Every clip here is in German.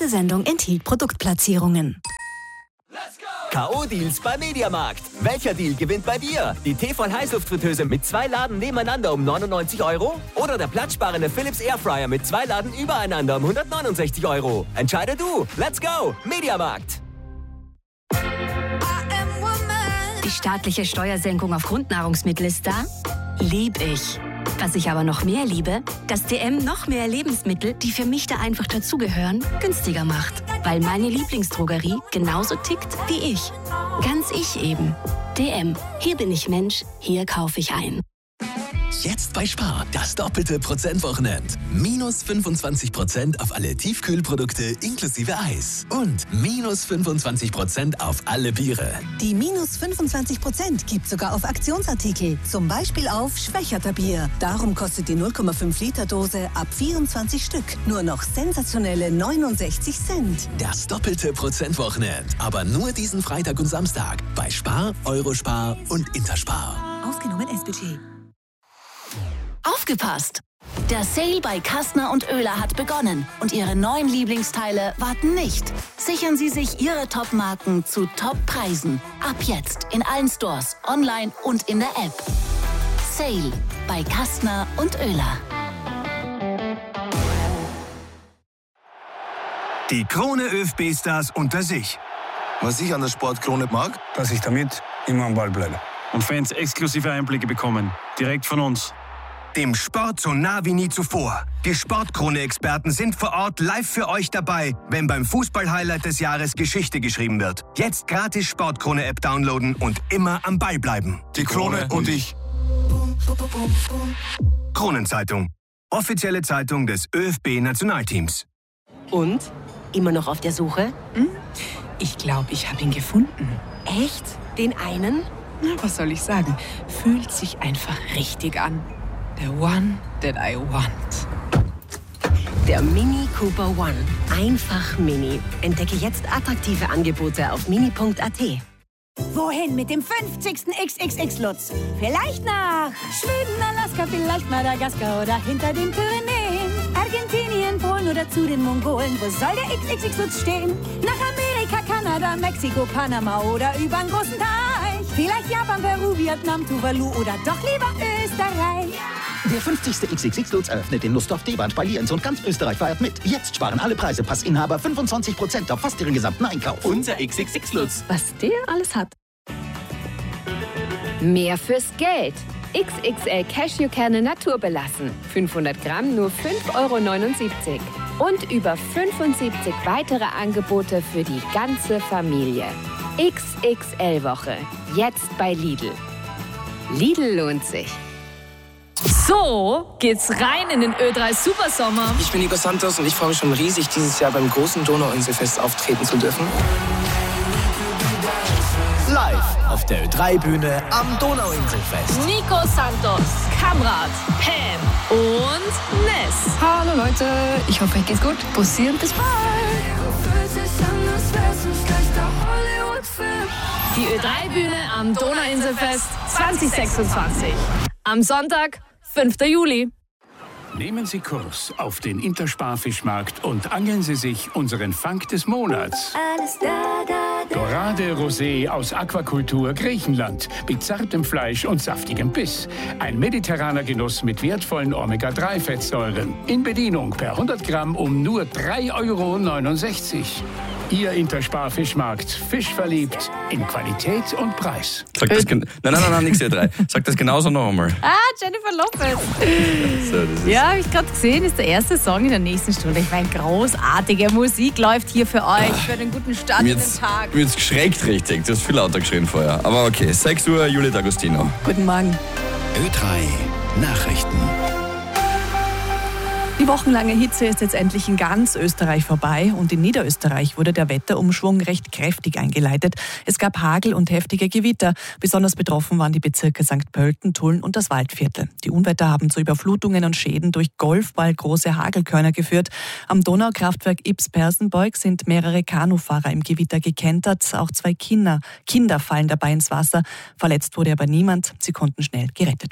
Diese Sendung enthielt Produktplatzierungen. K.O.-Deals bei Mediamarkt. Welcher Deal gewinnt bei dir? Die Tefal-Heißluftfritteuse mit 2 Laden nebeneinander um 99 € oder der platzsparende Philips Airfryer mit 2 Laden übereinander um 169 €. Entscheide du. Let's go. Mediamarkt. Die staatliche Steuersenkung auf Grundnahrungsmittel ist da? Lieb ich. Was ich aber noch mehr liebe, dass DM noch mehr Lebensmittel, die für mich da einfach dazugehören, günstiger macht. Weil meine Lieblingsdrogerie genauso tickt wie ich. Ganz ich eben. DM. Hier bin ich Mensch, hier kaufe ich ein. Jetzt bei Spar, das doppelte Prozentwochenend. Minus 25% auf alle Tiefkühlprodukte inklusive Eis. Und minus 25% auf alle Biere. Die minus 25% gibt sogar auf Aktionsartikel. Zum Beispiel auf Schwächerter Bier. Darum kostet die 0,5 Liter Dose ab 24 Stück nur noch sensationelle 69 Cent. Das doppelte Prozentwochenend. Aber nur diesen Freitag und Samstag. Bei Spar, Eurospar und Interspar. Ausgenommen S-Budget. Aufgepasst! Der Sale bei Kastner und Oehler hat begonnen und Ihre neuen Lieblingsteile warten nicht. Sichern Sie sich Ihre Top-Marken zu Top-Preisen. Ab jetzt in allen Stores, online und in der App. Sale bei Kastner und Oehler. Die Krone ÖFB-Stars unter sich. Was ich an der Sportkrone mag, Dass ich damit immer am Ball bleibe. Und Fans exklusive Einblicke bekommen. Direkt von uns. Dem Sport so nah wie nie zuvor. Die Sportkrone-Experten sind vor Ort live für euch dabei, wenn beim Fußball-Highlight des Jahres Geschichte geschrieben wird. Jetzt gratis Sportkrone-App downloaden und immer am Ball bleiben. die Krone und ich. Kronenzeitung. Offizielle Zeitung des ÖFB-Nationalteams. Und? Immer noch auf der Suche? Ich glaube, ich habe ihn gefunden. Echt? Den einen? Na, was soll ich sagen? Fühlt sich einfach richtig an. The one that I want. Der Mini Cooper One. Einfach Mini. Entdecke jetzt attraktive Angebote auf mini.at. Wohin mit dem 50. XXX-Lutz? Vielleicht nach Schweden, Alaska, vielleicht Madagaskar oder hinter den Pyrenäen. Argentinien, Polen oder zu den Mongolen. Wo soll der XXX-Lutz stehen? Nach Amerika, Kanada, Mexiko, Panama oder übern großen Teich. Vielleicht Japan, Peru, Vietnam, Tuvalu oder doch lieber Österreich. Der 50. XXX-Lutz eröffnet den Lusthof D-Bahn bei Lienz und ganz Österreich feiert mit. Jetzt sparen alle Preisepassinhaber 25% auf fast ihren gesamten Einkauf. Unser XXX-Lutz. Was der alles hat. Mehr fürs Geld. XXL Cashewkerne naturbelassen. 500 Gramm nur 5,79 € Und über 75 weitere Angebote für die ganze Familie. XXL-Woche. Jetzt bei Lidl. Lidl lohnt sich. So geht's rein in den Ö3 Supersommer. Ich bin Nico Santos und ich freue mich schon riesig, dieses Jahr beim großen Donauinselfest auftreten zu dürfen. Live auf der Ö3-Bühne am Donauinselfest. Nico Santos, Kamrat, Pam und Ness. Hallo Leute, ich hoffe, euch geht's gut. Bussi und bis bald. Die Ö3-Bühne am Donauinselfest 2026. Am Sonntag, 5. Juli. Nehmen Sie Kurs auf den Interspar-Fischmarkt und angeln Sie sich unseren Fang des Monats. Dorade Rosé aus Aquakultur Griechenland mit zartem Fleisch und saftigem Biss. Ein mediterraner Genuss mit wertvollen Omega-3-Fettsäuren. In Bedienung per 100 Gramm um nur 3,69 €. Ihr Interspar-Fischmarkt. Fisch verliebt in Qualität und Preis. Sag das nein, nichts Ö3. Sag das genauso noch einmal. Jennifer Lopez. So, Ja, habe ich gerade gesehen, ist der erste Song in der nächsten Stunde. Ich meine, großartige Musik läuft hier für euch, für den guten Start in den Tag. Mir jetzt geschreckt richtig. Du hast viel lauter geschrien vorher. Aber okay, 6 Uhr, Juli D'Agostino. Guten Morgen. Ö3 Nachrichten. Die wochenlange Hitze ist jetzt endlich in ganz Österreich vorbei und in Niederösterreich wurde der Wetterumschwung recht kräftig eingeleitet. Es gab Hagel und heftige Gewitter. Besonders betroffen waren die Bezirke St. Pölten, Tulln und das Waldviertel. Die Unwetter haben zu Überflutungen und Schäden durch golfballgroße Hagelkörner geführt. Am Donaukraftwerk Ybbs-Persenbeug sind mehrere Kanufahrer im Gewitter gekentert. Auch 2 Kinder fallen dabei ins Wasser. Verletzt wurde aber niemand. Sie konnten schnell gerettet werden.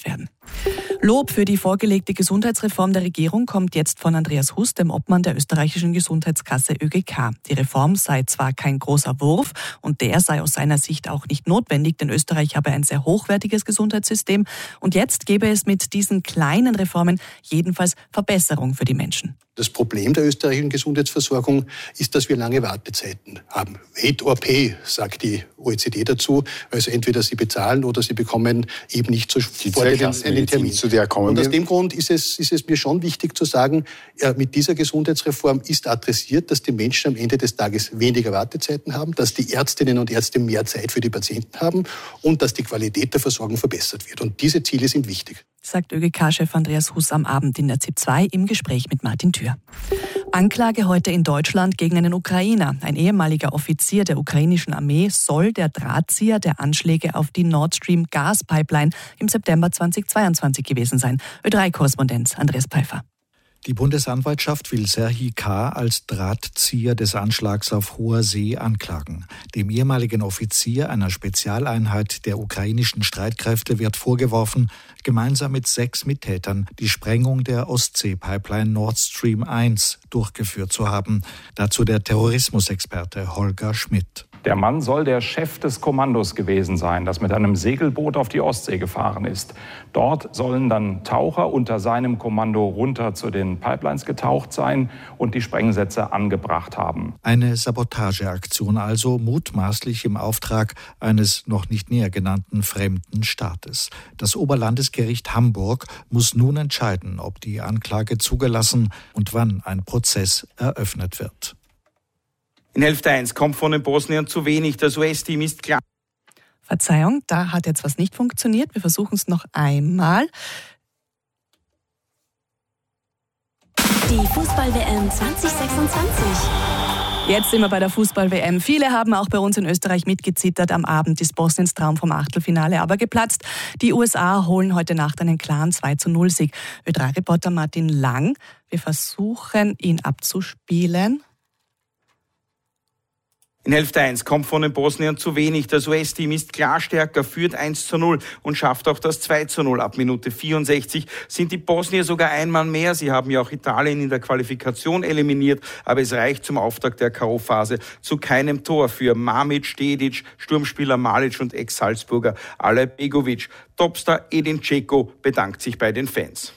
Lob für die vorgelegte Gesundheitsreform der Regierung kommt jetzt von Andreas Huss, dem Obmann der österreichischen Gesundheitskasse ÖGK. Die Reform sei zwar kein großer Wurf und der sei aus seiner Sicht auch nicht notwendig, denn Österreich habe ein sehr hochwertiges Gesundheitssystem und jetzt gäbe es mit diesen kleinen Reformen jedenfalls Verbesserung für die Menschen. Das Problem der österreichischen Gesundheitsversorgung ist, dass wir lange Wartezeiten haben. Wait or pay, sagt die OECD dazu. Also entweder Sie bezahlen oder Sie bekommen eben nicht sofort einen Termin. Und aus dem Grund ist es mir schon wichtig zu sagen, mit dieser Gesundheitsreform ist adressiert, dass die Menschen am Ende des Tages weniger Wartezeiten haben, dass die Ärztinnen und Ärzte mehr Zeit für die Patienten haben und dass die Qualität der Versorgung verbessert wird. Und diese Ziele sind wichtig. Sagt ÖGK-Chef Andreas Huss am Abend in der ZIP 2 im Gespräch mit Martin Thür. Anklage heute in Deutschland gegen einen Ukrainer. Ein ehemaliger Offizier der ukrainischen Armee soll der Drahtzieher der Anschläge auf die Nord Stream Gaspipeline im September 2022 gewesen sein. Ö3-Korrespondent Andreas Pfeiffer. Die Bundesanwaltschaft will Serhii K. als Drahtzieher des Anschlags auf hoher See anklagen. Dem ehemaligen Offizier einer Spezialeinheit der ukrainischen Streitkräfte wird vorgeworfen, gemeinsam mit 6 Mittätern die Sprengung der Ostsee-Pipeline Nord Stream 1 durchgeführt zu haben. Dazu der Terrorismusexperte Holger Schmidt. Der Mann soll der Chef des Kommandos gewesen sein, das mit einem Segelboot auf die Ostsee gefahren ist. Dort sollen dann Taucher unter seinem Kommando runter zu den Pipelines getaucht sein und die Sprengsätze angebracht haben. Eine Sabotageaktion also, mutmaßlich im Auftrag eines noch nicht näher genannten fremden Staates. Das Oberlandesgericht Hamburg muss nun entscheiden, ob die Anklage zugelassen und wann ein Prozess eröffnet wird. In Hälfte 1 kommt von den Bosniern zu wenig. Das US-Team ist klar. Verzeihung, da hat jetzt was nicht funktioniert. Wir versuchen es noch einmal. Die Fußball-WM 2026. Jetzt sind wir bei der Fußball-WM. Viele haben auch bei uns in Österreich mitgezittert. Am Abend ist Bosniens Traum vom Achtelfinale aber geplatzt. Die USA holen heute Nacht einen klaren 2:0-Sieg. Ö3-Reporter Martin Lang, wir versuchen ihn abzuspielen. In Hälfte 1 kommt von den Bosniern zu wenig. Das US-Team ist klar stärker, führt 1:0 und schafft auch das 2:0. Ab Minute 64 sind die Bosnier sogar ein Mann mehr. Sie haben ja auch Italien in der Qualifikation eliminiert, aber es reicht zum Auftakt der K.O.-Phase zu keinem Tor für Mamic, Dedic, Sturmspieler Malic und Ex-Salzburger Alej Begovic. Topstar Edin Dzeko bedankt sich bei den Fans.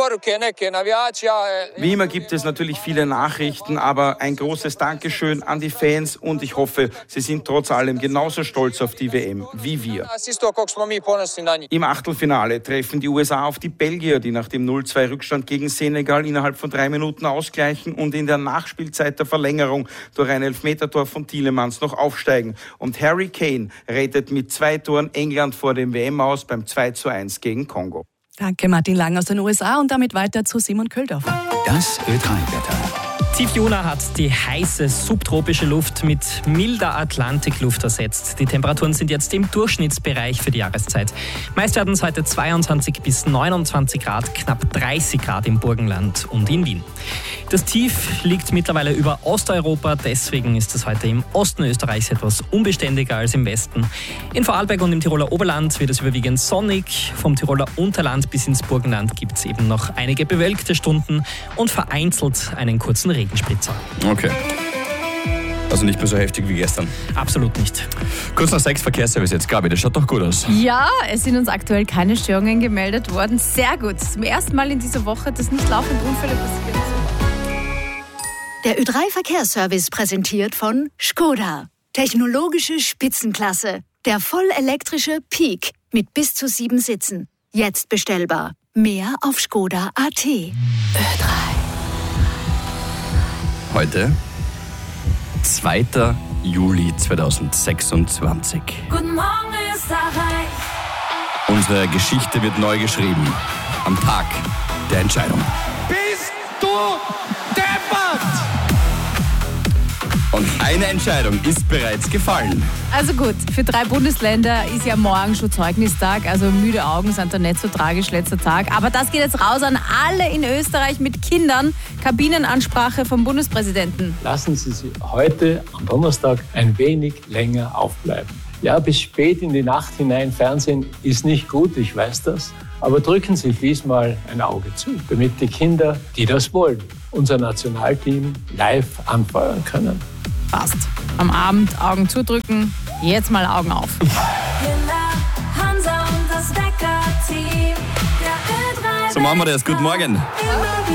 Wie immer gibt es natürlich viele Nachrichten, aber ein großes Dankeschön an die Fans und ich hoffe, sie sind trotz allem genauso stolz auf die WM wie wir. Im Achtelfinale treffen die USA auf die Belgier, die nach dem 0:2-Rückstand gegen Senegal innerhalb von 3 Minuten ausgleichen und in der Nachspielzeit der Verlängerung durch ein Elfmetertor von Tielemans noch aufsteigen. Und Harry Kane rettet mit 2 Toren England vor dem WM-Aus beim 2:1 gegen Kongo. Danke Martin Lang aus den USA und damit weiter zu Simon Köldorfer. Das Ö3-Wetter. Tief Juna hat die heiße subtropische Luft mit milder Atlantikluft ersetzt. Die Temperaturen sind jetzt im Durchschnittsbereich für die Jahreszeit. Meist werden es heute 22 bis 29 Grad, knapp 30 Grad im Burgenland und in Wien. Das Tief liegt mittlerweile über Osteuropa, deswegen ist es heute im Osten Österreichs etwas unbeständiger als im Westen. In Vorarlberg und im Tiroler Oberland wird es überwiegend sonnig. Vom Tiroler Unterland bis ins Burgenland gibt es eben noch einige bewölkte Stunden und vereinzelt einen kurzen Regenspritzer. Okay. Also nicht mehr so heftig wie gestern. Absolut nicht. Kurz nach 6 Verkehrsservice jetzt. Gabi, das schaut doch gut aus. Ja, es sind uns aktuell keine Störungen gemeldet worden. Sehr gut. Zum ersten Mal in dieser Woche, dass nicht laufend Unfälle passieren. Der Ö3-Verkehrsservice präsentiert von Škoda. Technologische Spitzenklasse. Der vollelektrische Peak mit bis zu 7 Sitzen. Jetzt bestellbar. Mehr auf Škoda.at. Ö3. Heute, 2. Juli 2026. Guten Morgen, Österreich. Unsere Geschichte wird neu geschrieben. Am Tag der Entscheidung. Bist du deppert? Und eine Entscheidung ist bereits gefallen. Also gut, für 3 Bundesländer ist ja morgen schon Zeugnistag, also müde Augen sind da nicht so tragisch, letzter Tag. Aber das geht jetzt raus an alle in Österreich mit Kindern. Kabinenansprache vom Bundespräsidenten. Lassen Sie sich heute am Donnerstag ein wenig länger aufbleiben. Ja, bis spät in die Nacht hinein Fernsehen ist nicht gut, ich weiß das. Aber drücken Sie diesmal ein Auge zu, damit die Kinder, die das wollen, unser Nationalteam live anfeuern können. Passt. Am Abend Augen zudrücken, jetzt mal Augen auf. So machen wir das. Guten Morgen.